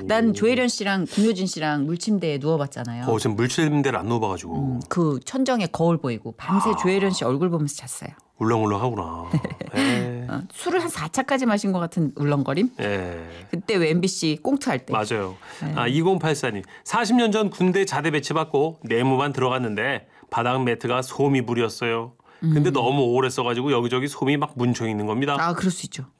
난 조혜련 씨랑 김효진 씨랑 물침대에 누워봤잖아요. 지금 물침대를 안 누워봐가지고. 그 천정에 거울 보이고 밤새 조혜련 씨 얼굴 보면서 잤어요. 울렁울렁하구나. 예. 술을 한 4차까지 마신 것 같은 울렁거림? 예. 그때 왜 MBC 꽁트할 때. 맞아요. 2084님. 40년 전 군대 자대 배치받고 내무반 들어갔는데 바닥 매트가 솜이 불이었어요. 근데 너무 오래 써가지고 여기저기 솜이 막 뭉쳐 있는 겁니다. 아, 그럴 수 있죠.